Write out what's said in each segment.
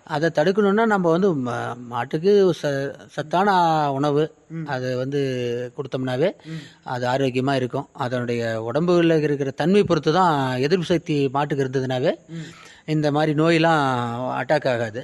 அதை தடுக்கணும்னா நம்ம வந்து மாட்டுக்கு சத்தான உணவு அது வந்து கொடுத்தோம்னாவே அது ஆரோக்கியமாக இருக்கும். அதனுடைய உடம்புல இருக்கிற தன்மை பொறுத்து தான் எதிர்ப்பு சக்தி மாட்டுக்கு இருந்ததுனாவே இந்த மாதிரி நோயெலாம் அட்டாக் ஆகாது.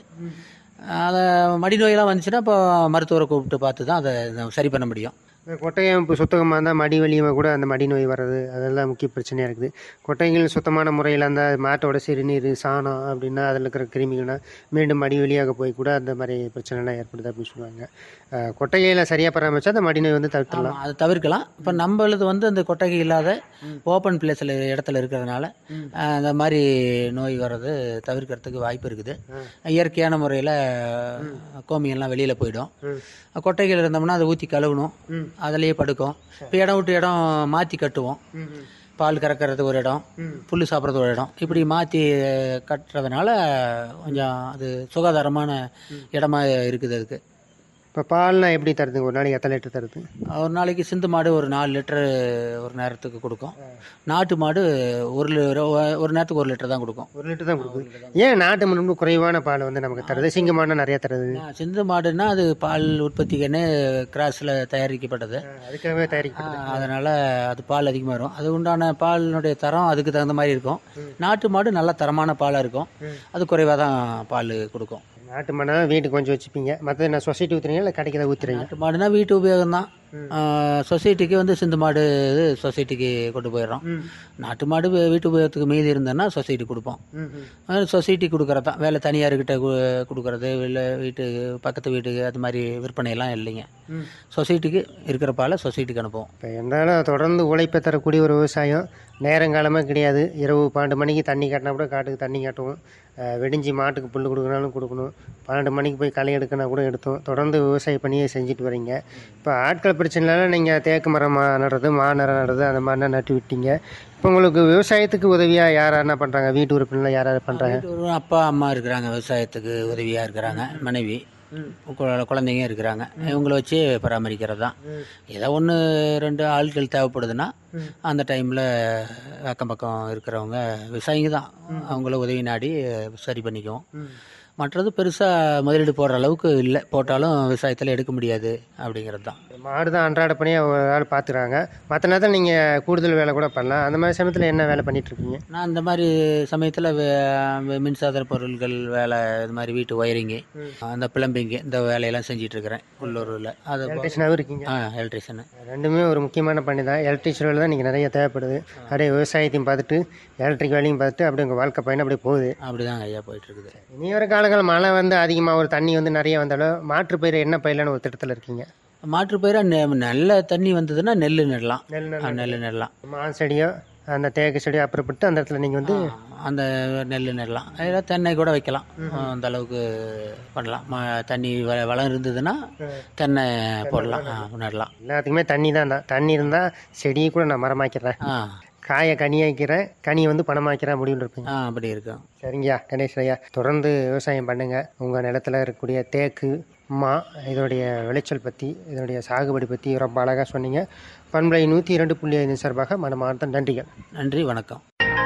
அதை மடி நோயெல்லாம் வந்துச்சுன்னா இப்போ மருத்துவரை கூப்பிட்டு பார்த்து தான் அதை சரி பண்ண முடியும். கொட்டயம் இப்போ சுத்தமாக இருந்தால் மடி வலியுமா கூட அந்த மடி நோய் வர்றது அதெல்லாம் முக்கிய பிரச்சனையாக இருக்குது. கொட்டைகள் சுத்தமான முறையில் அந்த மாட்டோட சிறுநீர் சாணம் அப்படின்னா அதில் இருக்கிற கிருமிகள்னா மீண்டும் மடி வழியாக போய் கூட அந்த மாதிரி பிரச்சனைலாம் ஏற்படுது அப்படின்னு சொல்லுவாங்க. கொட்டைகையில் சரியாக பராமரிச்சா அந்த மடி நோய் வந்து தவிர்த்துடலாம். அதை தவிர்க்கலாம். இப்போ நம்மளது வந்து அந்த கொட்டகை இல்லாத ஓப்பன் பிளேஸில் இடத்துல இருக்கிறதுனால அந்த மாதிரி நோய் வர்றது தவிர்க்கிறதுக்கு வாய்ப்பு இருக்குது. இயற்கையான முறையில் கோமியெல்லாம் வெளியில் போயிடும். கொட்டைகள் இருந்தோம்னா அதை ஊற்றி கழுவணும், அதிலேயே படுக்கும். இப்போ இடம் விட்டு இடம் மாற்றி கட்டுவோம். பால் கறக்கிறது ஒரு இடம், புல் சாப்பிட்றது ஒரு இடம், இப்படி மாற்றி கட்டுறதுனால கொஞ்சம் அது சுகாதாரமான இடமா இருக்குது. அதுக்கு இப்போ பால்லாம் எப்படி தருதுங்க? ஒரு நாளைக்கு எத்தனை லிட்டர் தருது? ஒரு நாளைக்கு சிந்து மாடு ஒரு 4 லிட்டரு ஒரு நேரத்துக்கு கொடுக்கும். நாட்டு மாடு ஒரு நேரத்துக்கு 1 லிட்டர் தான் கொடுக்கும். 1 லிட்டர் தான் கொடுக்குது. ஏன் நாட்டு மாடு ரொம்ப குறைவான பால் வந்து நமக்கு தருது? சிங்க மாடுனா நிறைய தருது. சிந்து மாடுன்னா அது பால் உற்பத்திக்குன்னு கிராஸில் தயாரிக்கப்பட்டது, அதுக்காகவே தயாரிக்கப்பட்டது. அதனால் அது பால் அதிகமாக வரும். அது உண்டான பாலினுடைய தரம் அதுக்கு தகுந்த மாதிரி இருக்கும். நாட்டு மாடு நல்ல தரமான பாலாக இருக்கும், அது குறைவாக தான் பால் கொடுக்கும். நாட்டு மாடுனா வீட்டுக்கு கொஞ்சம் வச்சுப்பீங்க, மற்ற நான் சொசைட்டி ஊற்றுறீங்க இல்லை கடைக்கு தான் ஊற்றுறீங்க? நாட்டு மாடுனா வீட்டு உபயோகம் தான். சொசைட்டிக்கு வந்து சிந்து மாடு சொசைட்டிக்கு கொண்டு போயிடுறோம். நாட்டு மாடு வீட்டு உபயோகத்துக்கு மீதி இருந்ததுன்னா சொசைட்டி கொடுப்போம். சொசைட்டி கொடுக்குறது தான் வேலை. தனியார்கிட்ட கொடுக்குறது இல்லை வீட்டுக்கு பக்கத்து வீட்டுக்கு அது மாதிரி விற்பனையெல்லாம் இல்லைங்க. சொசைட்டிக்கு இருக்கிற பாலை சொசைட்டிக்கு அனுப்புவோம். இப்போ இருந்தாலும் தொடர்ந்து உழைப்பை தரக்கூடிய ஒரு விவசாயம் நேரங்காலமாக கிடையாது. இரவு 12 மணிக்கு தண்ணி காட்டினா கூட காட்டுக்கு தண்ணி காட்டுவோம், வெடிஞ்சி மாட்டுக்கு புல் கொடுக்கணாலும் கொடுக்கணும், 12 மணிக்கு போய் களை எடுக்கனா கூட எடுத்தோம். தொடர்ந்து விவசாய பணியை செஞ்சுட்டு வரீங்க. இப்போ ஆட்கள் பிரச்சனைனால நீங்கள் தேக்கு மரம் நடுறது, மாநரம் நடுறது அந்த மாதிரிலாம் நட்டு விட்டீங்க. இப்போ உங்களுக்கு விவசாயத்துக்கு உதவியாக யார் என்ன பண்ணுறாங்க? வீட்டு உறுப்பினர்லாம் யாராவது பண்ணுறாங்க? அப்பா அம்மா இருக்கிறாங்க, விவசாயத்துக்கு உதவியாக இருக்கிறாங்க. மனைவி குழந்தைங்க இருக்கிறாங்க. இவங்களை வச்சு பராமரிக்கிறது தான். ஏதோ 1-2 ஆட்கள் தேவைப்படுதுன்னா அந்த டைமில் அக்கம் பக்கம் இருக்கிறவங்க விவசாயிங்க தான், அவங்கள உதவி நாடி சரி பண்ணிக்குவோம். மற்றது பெருசாக முதலீடு போடுற அளவுக்கு இல்லை, போட்டாலும் விவசாயத்தில் எடுக்க முடியாது அப்படிங்கிறது தான். மாடு தான் அன்றாட பணியாக ஒரு ஆள் பார்த்துக்கிறாங்க. மற்ற நேரத்தில் நீங்கள் கூடுதல் வேலை கூட பண்ணலாம். அந்த மாதிரி சமயத்தில் என்ன வேலை பண்ணிகிட்ருக்கீங்க? நான் அந்த மாதிரி சமயத்தில் மின்சாதன பொருட்கள் வேலை, இது மாதிரி வீட்டு ஒயரிங்கு, அந்த பிளம்பிங்கு, இந்த வேலையெல்லாம் செஞ்சிட்ருக்கிறேன் உள்ளூரில். அது எலக்ட்ரிஷனாகவும் இருக்கீங்க? எலக்ட்ரிஷனு. ரெண்டுமே ஒரு முக்கியமான பணி தான். எலக்ட்ரிஷன் வேலை தான் நீங்கள் நிறைய தேவைப்படுது. அப்படியே விவசாயத்தையும் பார்த்துட்டு எலக்ட்ரிக் வேலையும் பார்த்துட்டு அப்படியே உங்கள் வாழ்க்கை பயணம் அப்படியே போகுது. அப்படி தான் ஐயா போயிட்டுருக்குது. இனி வர காலங்கள் மழை வந்து அதிகமாக ஒரு தண்ணி வந்து நிறைய வந்தாலும் மாற்று பயிர் என்ன பயிரலான்னு ஒரு திட்டத்தில் இருக்கீங்க? மாற்று பயிராக நல்ல தண்ணி வந்ததுன்னா நெல் நடலாம். நெல் நடலாம். மான் செடியோ அந்த தேக்கு செடியோ அப்புறப்பட்டு அந்த இடத்துல நீங்கள் வந்து அந்த நெல் நடலாம். அதில் தென்னை கூட வைக்கலாம். அந்த அளவுக்கு பண்ணலாம். தண்ணி வளம் இருந்ததுன்னா தென்னை போடலாம், நடலாம். எல்லாத்துக்குமே தண்ணி தான். தண்ணி இருந்தால் செடியை கூட நான் மரமாக்கிறேன், காயை கனியாக்கிறேன், கனியை வந்து பணமாக்கிறேன் முடிவு இருப்பீங்க. அப்படி இருக்கும். சரிங்கய்யா கணேஷ் ஐயா, தொடர்ந்து விவசாயம் பண்ணுங்க. உங்கள் நிலத்தில் இருக்கக்கூடிய தேக்கு மா இதோடைய விளைச்சல் பற்றி, இதோடைய சாகுபடி பற்றி ரொம்ப அழகாக சொன்னீங்க. பண்பலை 102.5 சார்பாக மனமார்ந்த நன்றிகள். நன்றி, வணக்கம்.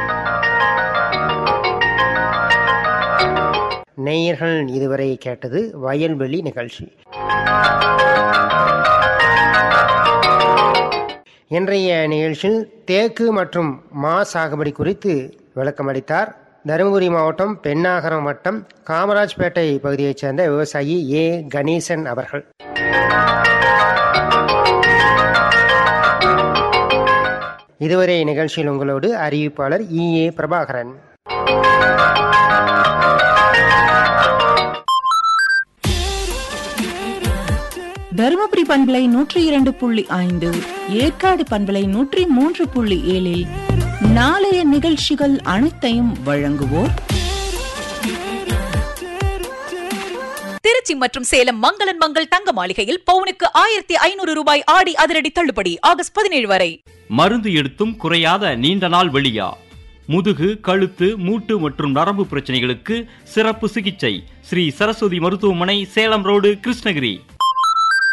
நேயர்கள் இதுவரை கேட்டது வயல்வெளி நிகழ்ச்சி. இன்றைய நிகழ்ச்சியில் தேக்கு மற்றும் மா சாகுபடி குறித்து விளக்கமளித்தார் தருமபுரி மாவட்டம் பென்னாகரம் வட்டம் காமராஜ்பேட்டை பகுதியைச் சேர்ந்த விவசாயி ஏ கணேசன் அவர்கள். இதுவரை நிகழ்ச்சியில் உங்களோடு அறிவிப்பாளர் ஏ பிரபாகரன். தருமபுரி பண்பலை 102.5, ஏற்காடு பண்பலை 103.7 நாளைய நிகழ்ச்சிகள் அனைத்தையும் வழங்குவோர் திருச்சி மற்றும் சேலம் மங்களன் மங்கள் தங்க மாளிகையில் பவுனுக்கு 1500 ரூபாய் ஆடி அதிரடி தள்ளுபடி ஆகஸ்ட் 17 வரை. மருந்து எடுத்தும் குறையாத நீண்ட நாள் வெளியா, முதுகு, கழுத்து, மூட்டு மற்றும் நரம்பு பிரச்சனைகளுக்கு சிறப்பு சிகிச்சை ஸ்ரீ சரஸ்வதி மருத்துவமனை, சேலம் ரோடு, கிருஷ்ணகிரி.